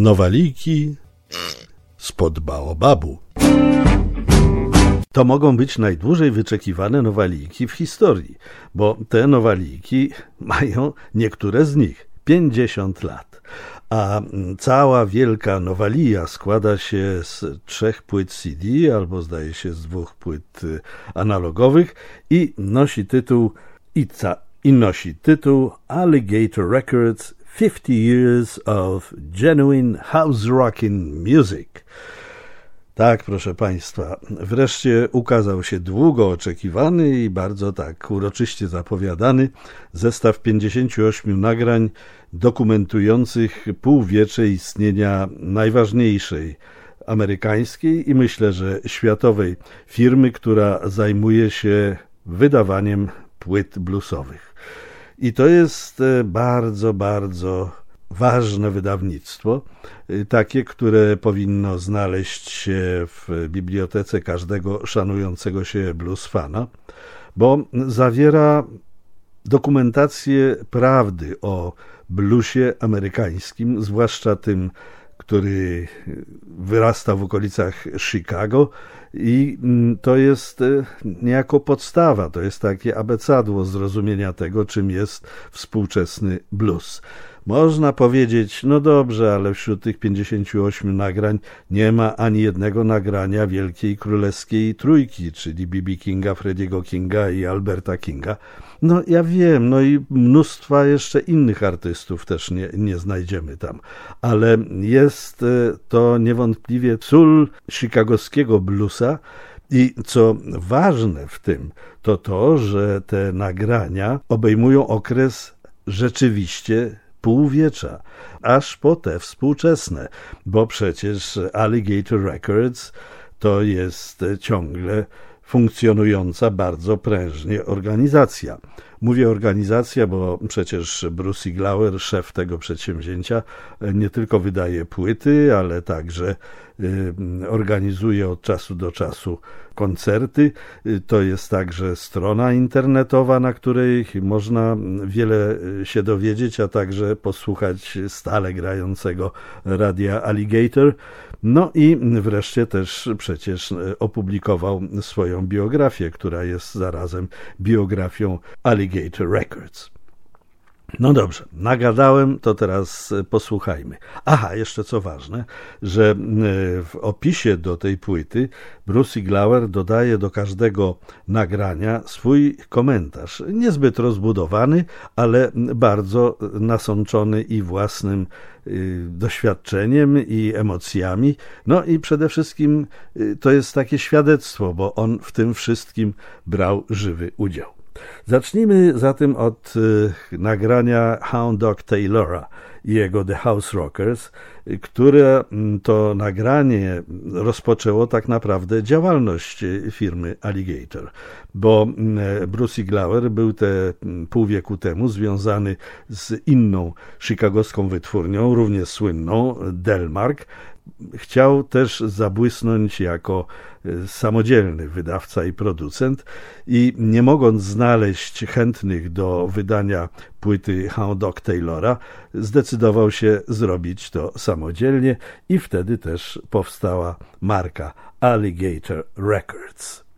Nowaliki spod baobabu. To mogą być najdłużej wyczekiwane nowaliki w historii, bo te nowaliki mają niektóre z nich 50 lat. A cała wielka nowalija składa się z 3 płyt CD, albo zdaje się z 2 płyt analogowych i nosi tytuł Alligator Records 50 Years of Genuine House Rockin' Music. Tak, proszę Państwa, wreszcie ukazał się długo oczekiwany i bardzo tak uroczyście zapowiadany zestaw 58 nagrań dokumentujących półwiecze istnienia najważniejszej amerykańskiej i myślę, że światowej firmy, która zajmuje się wydawaniem płyt bluesowych. I to jest bardzo, bardzo ważne wydawnictwo, takie, które powinno znaleźć się w bibliotece każdego szanującego się blues fana, bo zawiera dokumentację prawdy o bluesie amerykańskim, zwłaszcza tym, który wyrasta w okolicach Chicago, i to jest niejako podstawa, to jest takie abecadło zrozumienia tego, czym jest współczesny blues. Można powiedzieć, no dobrze, ale wśród tych 58 nagrań nie ma ani jednego nagrania wielkiej królewskiej trójki, czyli B.B. Kinga, Freddiego Kinga i Alberta Kinga. No ja wiem, no i mnóstwa jeszcze innych artystów też nie znajdziemy tam, ale jest to niewątpliwie sól chicagowskiego bluesa i co ważne w tym, to to, że te nagrania obejmują okres rzeczywiście półwiecza, aż po te współczesne, bo przecież Alligator Records to jest ciągle funkcjonująca bardzo prężnie organizacja. Mówię organizacja, bo przecież Bruce Iglauer, szef tego przedsięwzięcia, nie tylko wydaje płyty, ale także organizuje od czasu do czasu koncerty. To jest także strona internetowa, na której można wiele się dowiedzieć, a także posłuchać stale grającego radia Alligator. No i wreszcie też przecież opublikował swoją biografię, która jest zarazem biografią Alligator Records. No dobrze, nagadałem, to teraz posłuchajmy. Aha, jeszcze co ważne, że w opisie do tej płyty Bruce Iglauer dodaje do każdego nagrania swój komentarz. Niezbyt rozbudowany, ale bardzo nasączony i własnym doświadczeniem i emocjami. No i przede wszystkim to jest takie świadectwo, bo on w tym wszystkim brał żywy udział. Zacznijmy zatem od nagrania Hound Dog Taylora i jego The House Rockers, które to nagranie rozpoczęło tak naprawdę działalność firmy Alligator, bo Bruce Iglauer był te pół wieku temu związany z inną chicagowską wytwórnią, równie słynną, Delmark. Chciał też zabłysnąć jako samodzielny wydawca i producent i nie mogąc znaleźć chętnych do wydania płyty Hound Dog Taylora, zdecydował się zrobić to samodzielnie i wtedy też powstała marka Alligator Records.